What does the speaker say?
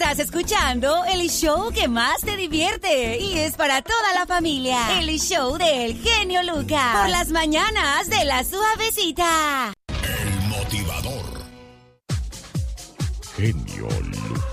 Estás escuchando el show que más te divierte y es para toda la familia. El show del genio Lucas. Por las mañanas de La Suavecita. El motivador. Genio Lucas.